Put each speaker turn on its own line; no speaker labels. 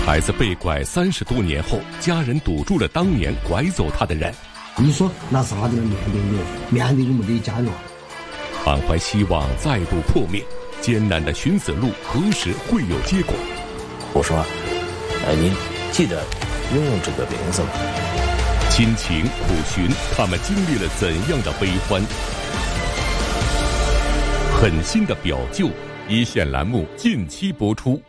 孩子被拐30多年后，家人堵住了当年拐走他的人。
你说那啥子面对我们的家园，
满怀希望再度破灭，艰难的寻死路何时会有结果？
我说，您记得拥有这个名字吗？
亲情苦寻，他们经历了怎样的悲欢？狠心的表舅，一线栏目近期播出。